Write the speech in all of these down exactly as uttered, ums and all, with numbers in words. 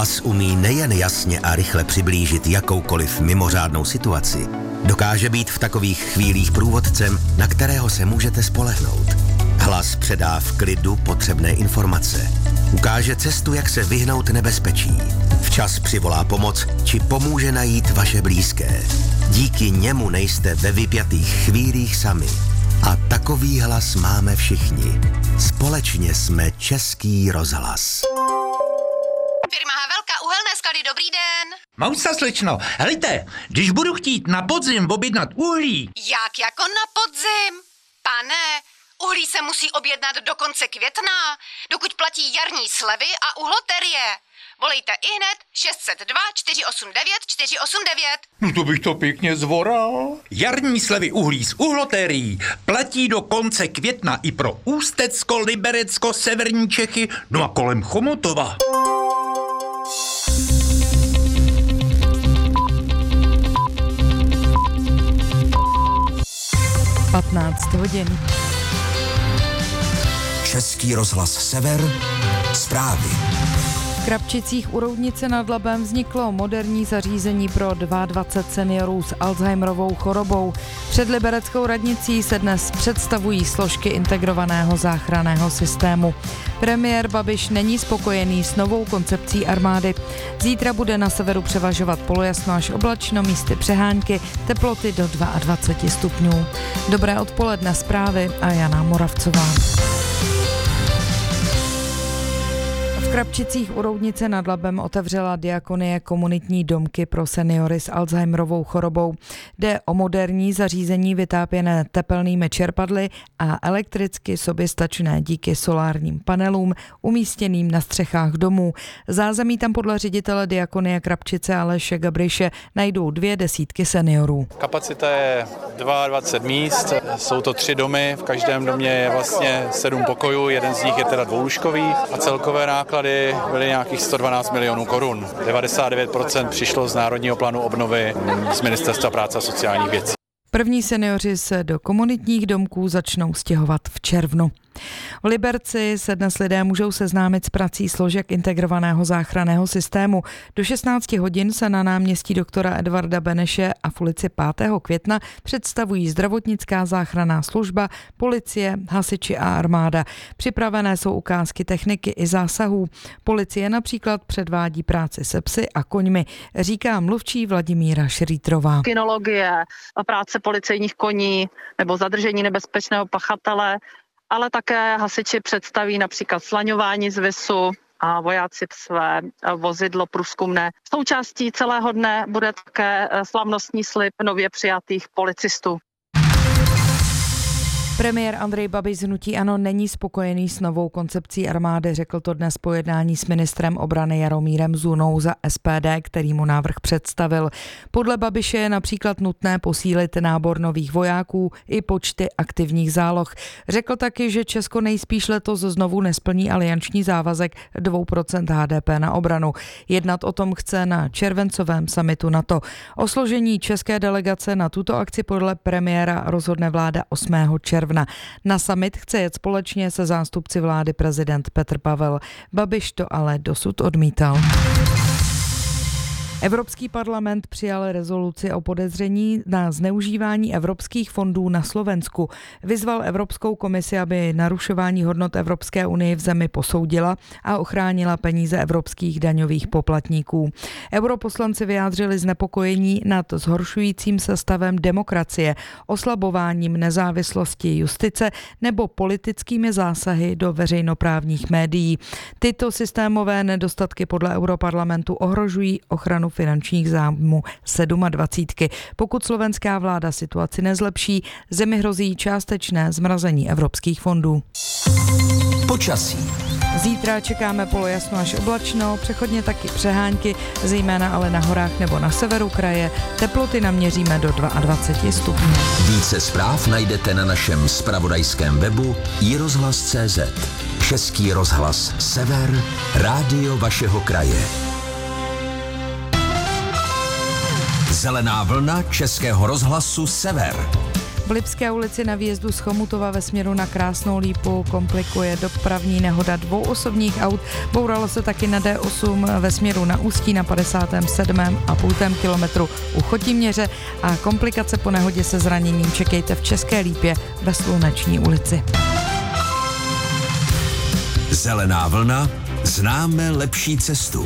Hlas umí nejen jasně a rychle přiblížit jakoukoliv mimořádnou situaci, dokáže být v takových chvílích průvodcem, na kterého se můžete spolehnout. Hlas předá v klidu potřebné informace. Ukáže cestu, jak se vyhnout nebezpečí. Včas přivolá pomoc, či pomůže najít vaše blízké. Díky němu nejste ve vypjatých chvílích sami. A takový hlas máme všichni. Společně jsme Český rozhlas. Firma Havelka, uhelné sklady, dobrý den. Mousa, slečno, helejte, když budu chtít na podzim objednat uhlí. Jak jako na podzim? Pane, uhlí se musí objednat do konce května, dokud platí jarní slevy a uhloterie. Volejte ihned šest set dva čtyři osm devět čtyři osm devět. No to bych to pěkně zvoral. Jarní slevy uhlí z uhlotérií platí do konce května i pro Ústecko, Liberecko, severní Čechy, no a kolem Chomutova. patnáct hodin. Český rozhlas Sever, zprávy. V Krapčicích u Roudnice nad Labem vzniklo moderní zařízení pro dvacet dva seniorů s Alzheimerovou chorobou. Před libereckou radnicí se dnes představují složky integrovaného záchranného systému. Premiér Babiš není spokojený s novou koncepcí armády. Zítra bude na severu převažovat polojasno až oblačno, místy přehánky, teploty do dvacet dva stupňů. Dobré odpoledne, zprávy a Jana Moravcová. V Krapčicích u Roudnice nad Labem otevřela Diakonie komunitní domky pro seniory s Alzheimerovou chorobou. Jde o moderní zařízení vytápěné tepelnými čerpadly a elektricky soběstačné díky solárním panelům umístěným na střechách domů. Zázemí tam podle ředitele Diakonie Krapčice Aleše Gabriše najdou dvě desítky seniorů. Kapacita je dvacet dva míst, jsou to tři domy, v každém domě je vlastně sedm pokojů, jeden z nich je teda dvoulůžkový a celkové náklady byly nějakých sto dvanáct milionů korun. devadesát devět procent přišlo z Národního plánu obnovy z Ministerstva práce a sociálních věcí. První seniori se do komunitních domků začnou stěhovat v červnu. V Liberci se dnes lidé můžou seznámit s prací složek integrovaného záchranného systému. Do šestnáct hodin se na náměstí doktora Edvarda Beneše a v ulici pátého května představují zdravotnická záchranná služba, policie, hasiči a armáda. Připravené jsou ukázky techniky i zásahů. Policie například předvádí práci se psy a koňmi, říká mluvčí Vladimíra Šrýtrová. Kinologie, práce policejních koní nebo zadržení nebezpečného pachatele, ale také hasiči představí například slaňování z visu a vojáci své vozidlo průzkumné. Součástí celého dne bude také slavnostní slib nově přijatých policistů. Premiér Andrej Babiš z hnutí ANO není spokojený s novou koncepcí armády, řekl to dnes po jednání s ministrem obrany Jaromírem Zůnou za S P D, který mu návrh představil. Podle Babiše je například nutné posílit nábor nových vojáků i počty aktivních záloh. Řekl taky, že Česko nejspíš letos znovu nesplní alianční závazek dvě procenta H D P na obranu. Jednat o tom chce na červencovém summitu NATO. O složení české delegace na tuto akci podle premiéra rozhodne vláda osmého června. Na summit chce jet společně se zástupci vlády prezident Petr Pavel. Babiš to ale dosud odmítal. Evropský parlament přijal rezoluci o podezření na zneužívání evropských fondů na Slovensku. Vyzval Evropskou komisi, aby narušování hodnot Evropské unie v zemi posoudila a ochránila peníze evropských daňových poplatníků. Europoslanci vyjádřili znepokojení nad zhoršujícím se stavem demokracie, oslabováním nezávislosti justice nebo politickými zásahy do veřejnoprávních médií. Tyto systémové nedostatky podle Europarlamentu ohrožují ochranu finančních zájmů dvacítky. Pokud slovenská vláda situaci nezlepší, zemi hrozí částečné zmrazení evropských fondů. Počasí. Zítra čekáme polojasno až oblačno, přechodně taky přehánky, zejména ale na horách nebo na severu kraje. Teploty naměříme do dvacet dva stupňů. Více zpráv najdete na našem zpravodajském webu i rozhlas tečka cé zet. Český rozhlas Sever, rádio vašeho kraje. Zelená vlna Českého rozhlasu Sever. V Lipské ulici na výjezdu z Chomutova ve směru na Krásnou Lípu komplikuje dopravní nehoda dvou osobních aut. Bouralo se taky na D osm ve směru na Ústí na padesátém sedmém a půl kilometru u Chotiměře a komplikace po nehodě se zraněním čekejte v České Lípě ve Sluneční ulici. Zelená vlna, známe lepší cestu.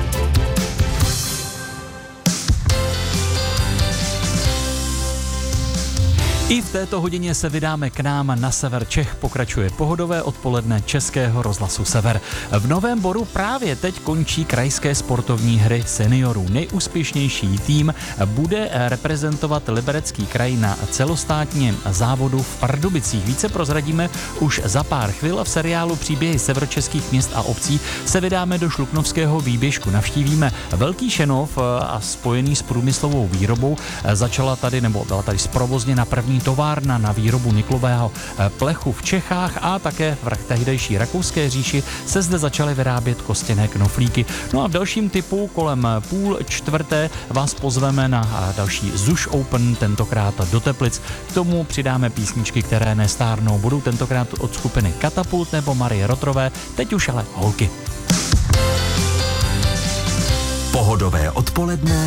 I v této hodině se vydáme k nám na sever Čech. Pokračuje pohodové odpoledne Českého rozhlasu Sever. V Novém Boru právě teď končí krajské sportovní hry seniorů. Nejúspěšnější tým bude reprezentovat Liberecký kraj na celostátním závodu v Pardubicích. Více prozradíme už za pár chvil. V seriálu Příběhy severočeských měst a obcí se vydáme do Šluknovského výběžku. Navštívíme Velký Šenov a spojený s průmyslovou výrobou. Začala tady, nebo byla tady zprovozněna první továrna na výrobu niklového plechu v Čechách a také v tehdejší Rakouské říši se zde začaly vyrábět kostěné knoflíky. No a v dalším typu kolem půl čtvrté vás pozveme na další Zuš Open, tentokrát do Teplic. K tomu přidáme písničky, které nestárnou. Budou tentokrát od skupiny Katapult nebo Marie Rotrové, teď už ale holky. Pohodové odpoledne